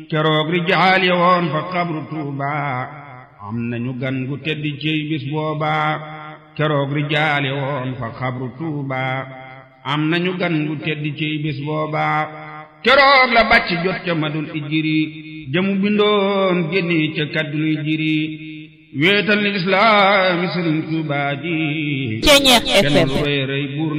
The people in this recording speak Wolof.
keroog rijaal ya woon fa xabru Tuuba am nañu gan gu tedd ciy bis booba keroog rijaal ya woon fa xabru Tuuba am nañu gan gu tedd ciy bis booba keroog la bàcc jot ca madul ijiri jamu bindoon génni ca kaddul ijiri wéetal ni islaami Sëriñ Tuuba ji Ceeñeex FM kenn lu rëy rëy buur